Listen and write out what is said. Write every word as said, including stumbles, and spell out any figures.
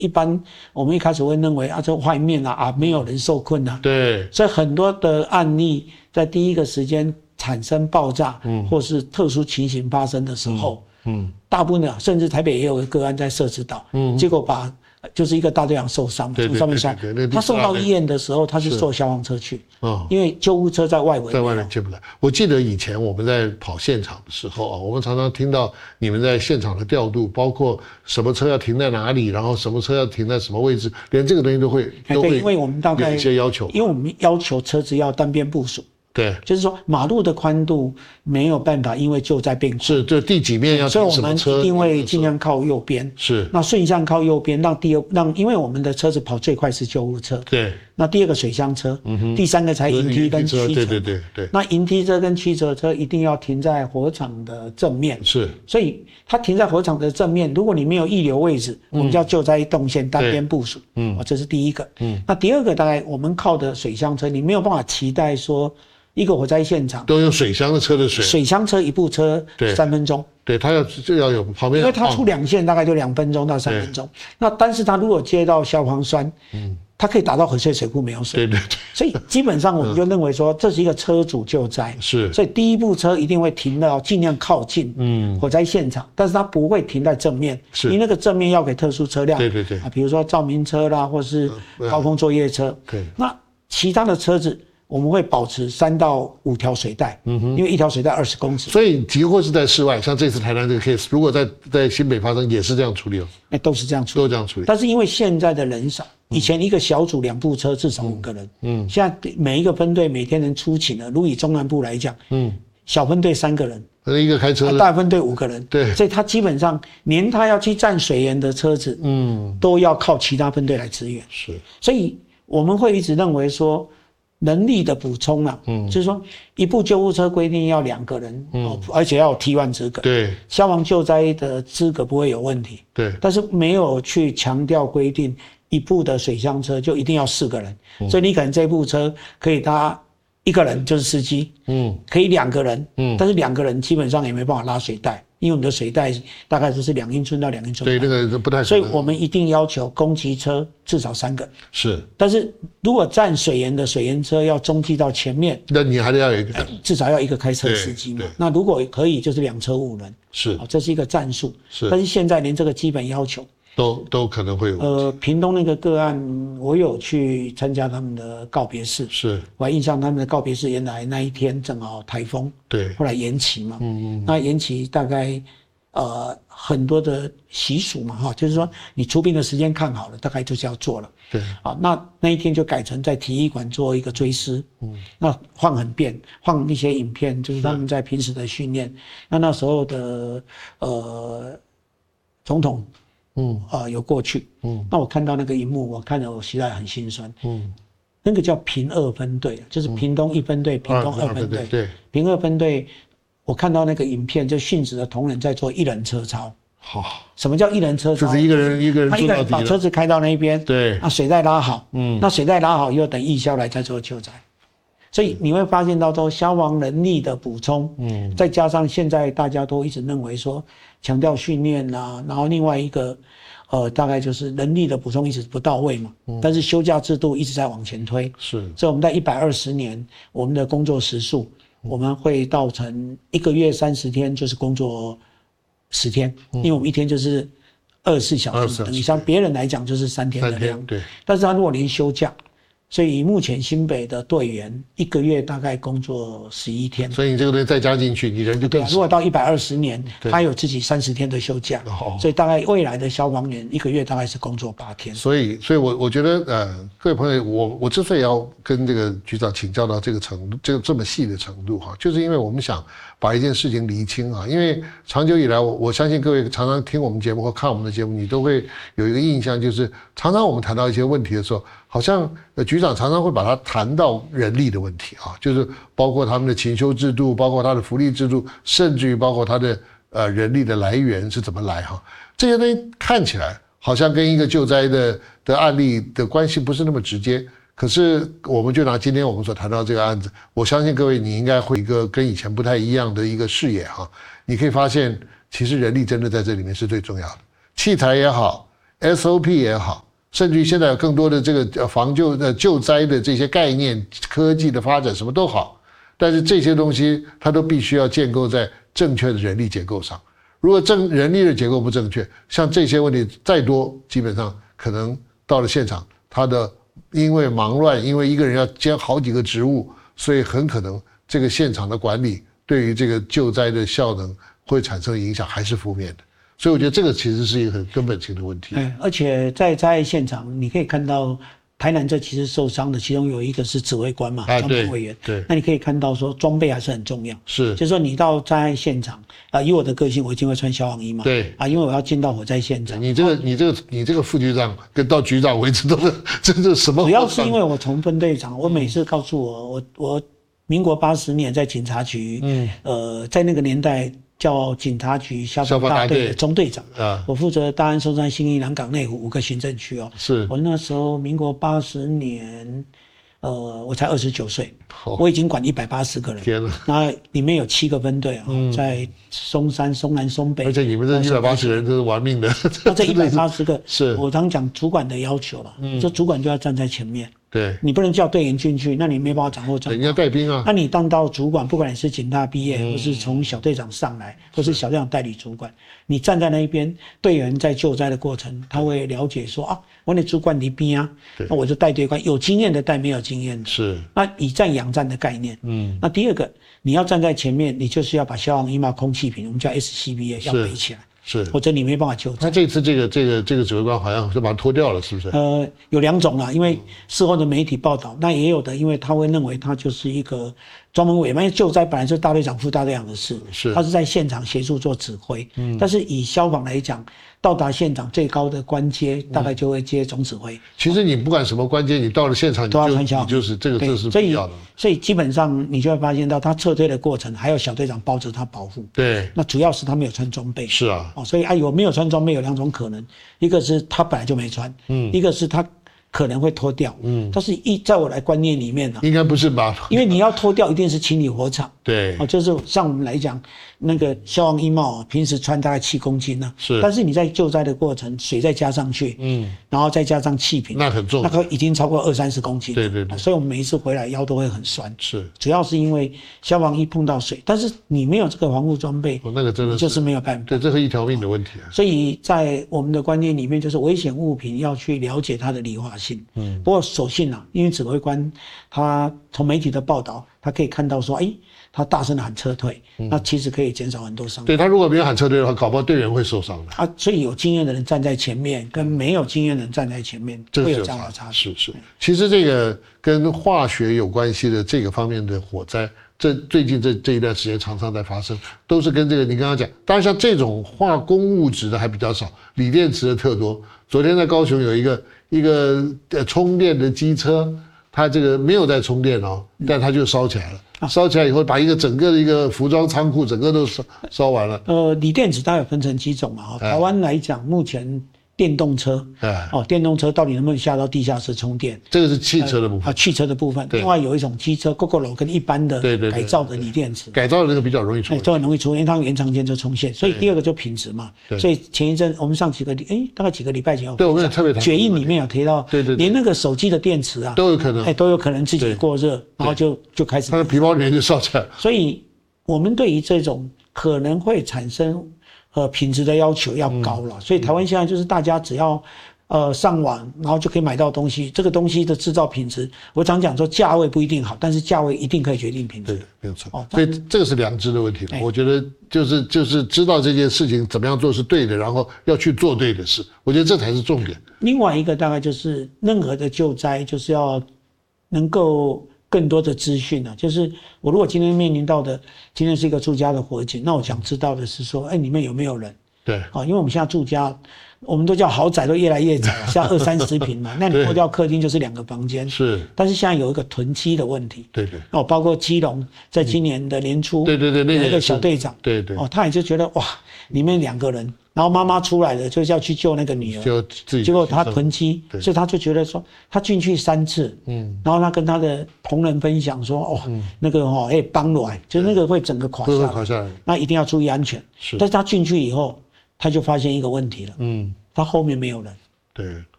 一般我们一开始会认为啊，这外面啊啊没有人受困啊， 对， 所以很多的案例在第一个时间产生爆炸，嗯，或是特殊情形发生的时候，嗯，嗯大部分的甚至台北也有个案在社子岛，嗯，结果把就是一个大队长受伤嘛，从上面下，他送到医院的时候，他是坐消防车去，哦，因为救护车在外围， 在外面进不来。我记得以前我们在跑现场的时候啊，我们常常听到你们在现场的调度，包括什么车要停在哪里，然后什么车要停在什么位置，连这个东西都会都会， 因为我们大概有一些要求， 因为我们要求车子要单边部署。 对， 就是说马路的宽度没有办法，因为救灾变宽， 是这第几面要停什么车， 所以我们一定会尽量靠右边。 是， 那顺向靠右边，让第二让，因为我们的车子跑最快是救护车， 对。 那第二个水箱车，嗯哼，第三个才迎梯跟驱车， 对对对对。 那迎梯车跟驱车车一定要停在火场的正面， 是。 所以它停在火场的正面，如果你没有溢流位置，嗯、我们叫救灾动线单边部署，嗯，哦，这是第一个，嗯。那第二个大概我们靠的水箱车，你没有办法期待说。一个火灾现场都用水箱的车的水， 水箱车一部车三分钟， 对，它要就要有旁边， 因为它出两线大概就两分钟到三分钟。那但是它如果接到消防栓，嗯，它可以打到河水水库没有水， 对对对。 所以基本上我们就认为说这是一个车主救灾， 是， 所以第一部车一定会停到尽量靠近嗯火灾现场，但是它不会停在正面，是，因为那个正面要给特殊车辆， 对对对， 啊，比如说照明车啦，或是高空作业车，对，那其他的车子。我们会保持三到五条水带，嗯哼，因为一条水带二十公尺， 所以急或是在室外，像这次台南这个 case， 如果在在新北发生，也是这样处理哦， 哎，都是这样处理， 都这样处理。 但是因为现在的人少，以前一个小组两部车至少五个人，嗯，现在每一个分队每天能出勤的，如以中南部来讲，嗯，小分队三个人， 一个开车， 大分队五个人， 对， 所以他基本上连他要去站水源的车子，嗯，都要靠其他分队来支援， 是， 所以我们会一直认为说。能力的补充啊，嗯，就是说一部救护车规定要两个人，嗯，哦，而且要有 T 一 资格， 对， 消防救灾的资格不会有问题， 对， 但是没有去强调规定一部的水箱车就一定要四个人，嗯，所以你可能这部车可以搭一个人就是司机，嗯，可以两个人，嗯，但是两个人基本上也没办法拉水带。因为我们的水带大概就是两英寸到两英寸， 对，那个不太， 所以我们一定要求攻击车至少三个。 是，但是如果站水源的水源车要中继到前面， 那你还得要有一个， 至少要一个开车司机嘛。那如果可以，就是两车五人。 是， 这是一个战术。 是， 但是现在连这个基本要求。 都都可能会有。 呃，屏东那个个案，我有去参加他们的告别式， 是， 我还印象他们的告别式，原来那一天正好台风， 对， 后来延期嘛，嗯嗯，那延期大概呃很多的习俗嘛，哈，就是说你出殡的时间看好了，大概就是要做了， 对， 啊，那那一天就改成在体育馆做一个追思，嗯，那放很变，放一些影片，就是他们在平时的训练，那那时候的呃总统。嗯啊、呃，有过去，嗯，那我看到那个荧幕，我看了我实在很心酸，嗯，那个叫平二分队，就是屏东一分队，屏东二分队， 对， 平二分队，我看到那个影片，就殉职的同仁在做一人车操， 好， 什么叫一人车操？ 就是一个人一个人， 他一个人把车子开到那边， 对， 那水带拉好，嗯，那水带拉好又等义消来再做救灾。所以你会发现到说消防能力的补充，嗯，再加上现在大家都一直认为说强调训练啦，然后另外一个，呃，大概就是能力的补充一直不到位嘛，嗯，但是休假制度一直在往前推， 是， 所以我们在一百二十年，我们的工作时数，我们会到成一个月三十天就是工作十天，嗯，因为我们一天就是二十四小时，等于像别人来讲就是三天的量， 对， 但是他如果连休假。所以目前新北的队员一个月大概工作十一天， 所以你这个东西再加进去，你人就更少。 如果到一百二十年，他有自己三十天的休假，哦，所以大概未来的消防员一个月大概是工作八天。 所以，所以我我觉得，呃，各位朋友，我我之所以要跟这个局长请教到这个程度，这个这么细的程度哈，就是因为我们想把一件事情厘清啊。因为长久以来，我我相信各位常常听我们节目或看我们的节目，你都会有一个印象，就是常常我们谈到一些问题的时候，好像呃局长常常会把它谈到人力的问题啊，就是包括他们的勤修制度，包括他的福利制度，甚至于包括他的呃人力的来源是怎么来哈，这些东西看起来好像跟一个救灾的的案例的关系不是那么直接，可是我们就拿今天我们所谈到这个案子，我相信各位你应该会有一个跟以前不太一样的一个视野哈，你可以发现其实人力真的在这里面是最重要的，器材也好。 S O P 也好，甚至于现在有更多的这个防救的救灾的这些概念、科技的发展，什么都好，但是这些东西它都必须要建构在正确的人力结构上。如果正人力的结构不正确，像这些问题再多，基本上可能到了现场，他的因为忙乱，因为一个人要兼好几个职务，所以很可能这个现场的管理对于这个救灾的效能会产生影响，还是负面的。所以我觉得这个其实是一个很根本性的问题。 对，而且在灾害现场，你可以看到台南这其实受伤的，其中有一个是指挥官嘛， 啊， 张培委员。 对， 那你可以看到说装备还是很重要。 是， 就是说你到灾害现场啊、呃，以我的个性，我一定会穿消防衣嘛。 对啊，因为我要进到火灾现场。 你这个、你这个、你这个副局长跟到局长为止都是，真是什么？ 主要是因为我从分队长，我每次告诉我，我我民国八十年在警察局，嗯，呃，在那个年代。叫警察局消防大队的中队长啊，我负责大安、松山、信义、南港、内湖五个行政区哦。 是我那时候民国八十年，呃，我才二十九岁，我已经管一百八十个人。 天哪！ 那里面有七个分队啊、嗯，在松山、松南、松北。 而且你们这一百八十人都是玩命的。 那这一百八十个， 是我常讲主管的要求了，嗯，这主管就要站在前面。 对， 你不能叫队员进去，那你没办法掌握状况。 人家带兵啊， 那你当到主管，不管你是警大毕业，嗯、或是从小队长上来，或是小队长代理主管，你站在那一边，队员在救灾的过程，他会了解说啊，我的主管离边啊，那我就带队官，有经验的带没有经验的， 是， 那以战养战的概念。嗯，那第二个，你要站在前面，你就是要把消防衣嘛、空气瓶，我们叫 S C B A 要背起来。 是， 否则你没办法救。 他这次这个这个这个指挥官好像是把它脱掉了，是不是？ 呃，有两种啦，因为事后的媒体报道，那也有的，因为他会认为他就是一个专门委员，因为救灾本来就是大队长、副大队长的事， 是， 他是在现场协助做指挥。嗯，但是以消防来讲，到达现场最高的官阶大概就会接总指挥。嗯、 其实你不管什么官阶，你到了现场你就都要穿消防衣， 你就是这个这是必要的。 所以基本上你就会发现到他撤退的过程，还有小队长包着他保护。 对， 那主要是他没有穿装备。 是啊， 哦，所以啊有没有穿装备有两种可能，一个是他本来就没穿，嗯，一个是他可能会脱掉，嗯，但是一在我来观念里面呢、啊， 应该不是吧？ 因为你要脱掉，一定是清理火场。 对， 哦，就是像我们来讲，那个消防衣帽啊，平时穿大概七公斤呢、啊， 是， 但是你在救灾的过程，水再加上去，嗯，然后再加上气瓶， 那很重， 那个已经超过二三十公斤。 对对对， 所以我们每一次回来腰都会很酸。 是， 主要是因为消防衣碰到水，但是你没有这个防护装备， 哦，那个真的是就是没有办法。 对，这是一条命的问题啊。 所以在我们的观念里面，就是危险物品要去了解它的理化性。嗯，不过所幸啊，因为指挥官他从媒体的报道，他可以看到说，哎。他大声的喊撤退，嗯、那其实可以减少很多伤害。 对，他如果没有喊撤退的话，搞不好队员会受伤的。 啊，所以有经验的人站在前面，跟没有经验的人站在前面，会有这样的差别。 是是。其实这个跟化学有关系的这个方面的火灾，这最近这这一段时间常常在发生，都是跟这个你刚刚讲。当然像这种化工物质的还比较少，锂电池的特多。昨天在高雄有一个一个呃充电的机车，它这个没有在充电哦，但它就烧起来了。烧起来以后，把一个整个的一个服装仓库整个都烧烧完了。 呃，锂电池它有分成几种嘛？哈，台湾来讲，目前电动车，哎，哦，电动车到底能不能下到地下室充电？ 这个是汽车的部分、 呃、啊，汽车的部分。另外有一种机车 ，GoGoRo 跟一般的改造的锂电池， 改造的那个比较容易出， 哎，这很容易出，因为它延长线就充线。所以第二个就品质嘛。所以前一阵我们上几个哎，大概几个礼拜前有， 对，我们也特别谈决议里面有提到， 对对， 连那个手机的电池啊都有可能， 哎，都有可能自己过热，然后就就开始， 它的皮包里面就烧起来。 所以我们对于这种可能会产生呃品质的要求要高了。嗯、所以台湾现在就是大家只要。呃，上网然后就可以买到东西，这个东西的制造品质，我常讲说价位不一定好，但是价位一定可以决定品质。 对，没有错。哦，所以这个是良知的问题。哎、我觉得就是就是知道这件事情怎么样做是对的，然后要去做对的事，我觉得这才是重点。 另外一个大概就是任何的救灾就是要能够更多的资讯啊，就是我如果今天面临到的今天是一个住家的火警，那我想知道的是说，哎，里面有没有人？ 对， 啊，因为我们现在住家。我们都叫豪宅，都越来越窄了，像二三十坪嘛。那你破掉客厅就是两个房间。是。但是现在有一个囤积的问题。对对。哦，包括基隆在今年的年初，对对对，那个小队长，对对。哦，他也就觉得哇，里面两个人，然后妈妈出来了，就是要去救那个女儿，就自己。结果他囤积，所以他就觉得说，他进去三次，嗯，然后他跟他的同仁分享说，哦，嗯、那个哦，哎，帮来，就那个会整个垮下来，垮下来，那一定要注意安全。是。但是他进去以后。他就发现一个问题了，嗯，他后面没有人， 对。